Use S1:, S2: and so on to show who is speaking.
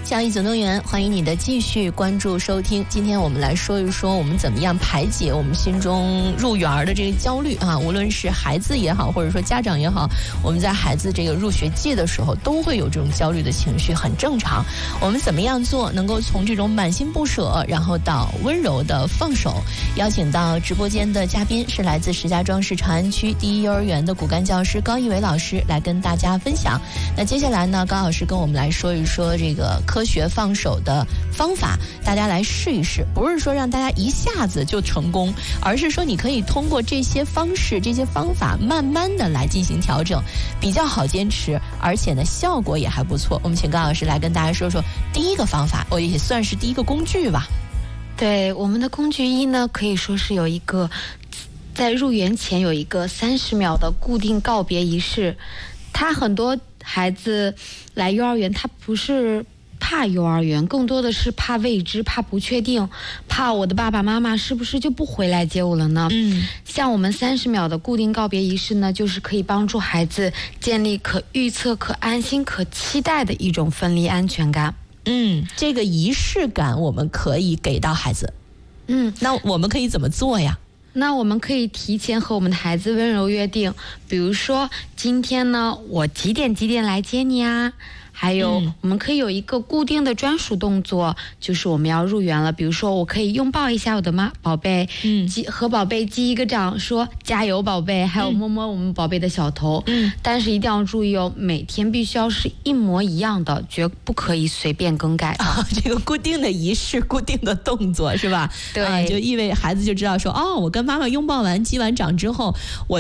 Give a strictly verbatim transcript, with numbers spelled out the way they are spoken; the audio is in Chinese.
S1: 教育总动员，欢迎你的继续关注收听。今天我们来说一说我们怎么样排解我们心中入园的这个焦虑啊，无论是孩子也好，或者说家长也好，我们在孩子这个入学季的时候都会有这种焦虑的情绪，很正常。我们怎么样做能够从这种满心不舍，然后到温柔的放手？邀请到直播间的嘉宾是来自石家庄市长安区第一幼儿园的骨干教师高一伟老师，来跟大家分享。那接下来呢，高老师跟我们来说一说这个科学放手的方法，大家来试一试，不是说让大家一下子就成功，而是说你可以通过这些方式这些方法慢慢的来进行调整，比较好坚持，而且呢效果也还不错。我们请高老师来跟大家说说第一个方法，我也算是第一个工具吧。
S2: 对，我们的工具一呢，可以说是有一个在入园前有一个三十秒的固定告别仪式。他很多孩子来幼儿园，他不是怕幼儿园，更多的是怕未知，怕不确定，怕我的爸爸妈妈是不是就不回来接我了呢？嗯，像我们三十秒的固定告别仪式呢，就是可以帮助孩子建立可预测、可安心、可期待的一种分离安全感。
S1: 嗯，这个仪式感我们可以给到孩子。嗯，那我们可以怎么做呀？
S2: 那我们可以提前和我们的孩子温柔约定，比如说今天呢，我几点几点来接你啊？还有、嗯、我们可以有一个固定的专属动作，就是我们要入园了，比如说我可以拥抱一下我的妈宝贝，嗯，和宝贝击一个掌，说加油宝贝，还有摸摸我们宝贝的小头。嗯，但是一定要注意哦，每天必须要是一模一样的，绝不可以随便更改的、
S1: 啊、这个固定的仪式固定的动作是吧？对、啊、就意味孩子就知道说，哦，我跟妈妈拥抱完击完掌之后，我